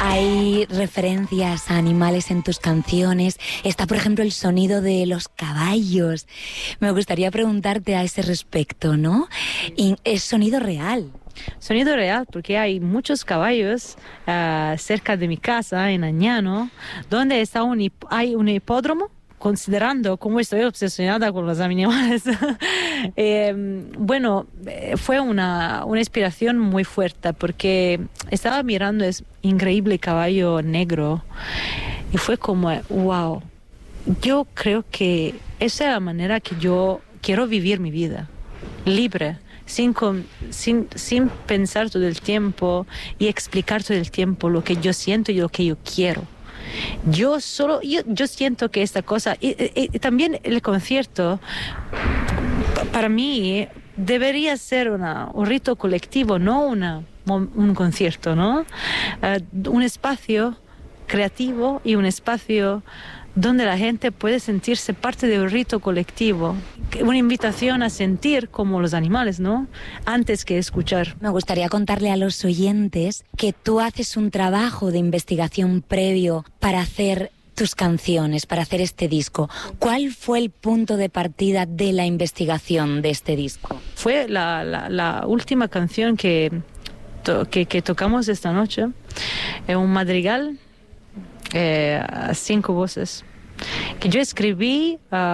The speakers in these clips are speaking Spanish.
Hay referencias a animales en tus canciones. Está, por ejemplo, el sonido de los caballos. Me gustaría preguntarte a ese respecto, ¿no? Y es sonido real. Sonido real, porque hay muchos caballos cerca de mi casa, en Añano, donde está hay un hipódromo. Considerando cómo estoy obsesionada con los animales, fue una inspiración muy fuerte, porque estaba mirando ese increíble caballo negro y fue como, wow, yo creo que esa es la manera que yo quiero vivir mi vida, libre. Sin pensar todo el tiempo y explicar todo el tiempo lo que yo siento y lo que yo quiero. Yo siento que esta cosa, y también el concierto, para mí, debería ser un rito colectivo, no un concierto, ¿no? Un espacio creativo y un espacio donde la gente puede sentirse parte de un rito colectivo. Una invitación a sentir como los animales, ¿no? Antes que escuchar. Me gustaría contarle a los oyentes que tú haces un trabajo de investigación previo para hacer tus canciones, para hacer este disco. ¿Cuál fue el punto de partida de la investigación de este disco? Fue la última canción que tocamos esta noche. Un madrigal, 5 voces, que yo escribí,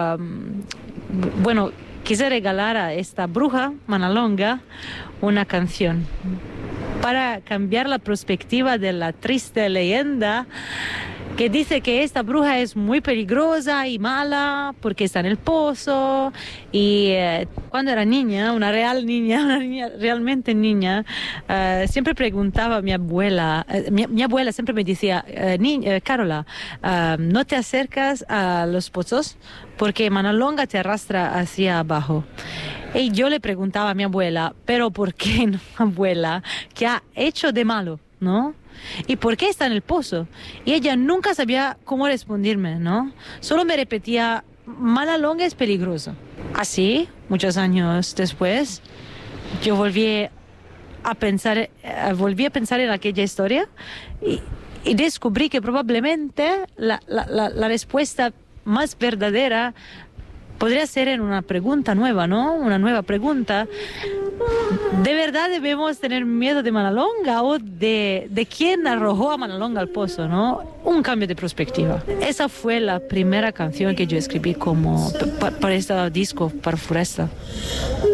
quise regalar a esta bruja Manalonga una canción para cambiar la perspectiva de la triste leyenda que dice que esta bruja es muy peligrosa y mala porque está en el pozo. Y cuando era niña, una niña realmente niña, siempre preguntaba a mi abuela, mi abuela siempre me decía, Carola, no te acercas a los pozos porque Manalonga te arrastra hacia abajo. Y yo le preguntaba a mi abuela, ¿pero por qué no, abuela? ¿Qué ha hecho de malo, no? ¿Y por qué está en el pozo? Y ella nunca sabía cómo responderme, ¿no? Solo me repetía, Manalonga es peligroso. Así, muchos años después, yo volví a pensar en aquella historia y descubrí que probablemente la respuesta más verdadera podría ser en una pregunta nueva, ¿no? Una nueva pregunta. ¿De verdad debemos tener miedo de Manalonga o de quién arrojó a Manalonga al pozo, ¿no? Un cambio de perspectiva. Esa fue la primera canción que yo escribí para este disco, para Foresta.